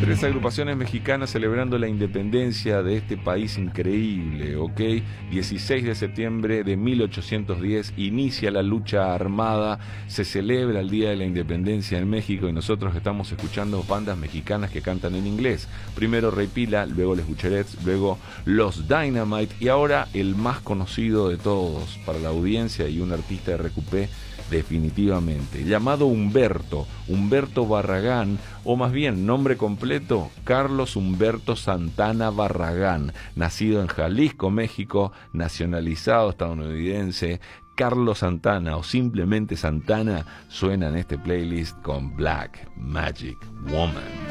3 agrupaciones mexicanas celebrando la independencia de este país increíble, ¿ok? 16 de septiembre de 1810 inicia la lucha armada, se celebra el Día de la Independencia en México y nosotros estamos escuchando bandas mexicanas que cantan en inglés. Primero Rey Pila, luego Les Bucherets, luego Los Dynamite y ahora el más conocido de todos para la audiencia y un artista de RQP definitivamente, llamado Humberto Barragán, o más bien nombre completo, Carlos Humberto Santana Barragán, nacido en Jalisco, México, nacionalizado estadounidense. Carlos Santana o simplemente Santana suena en este playlist con Black Magic Woman.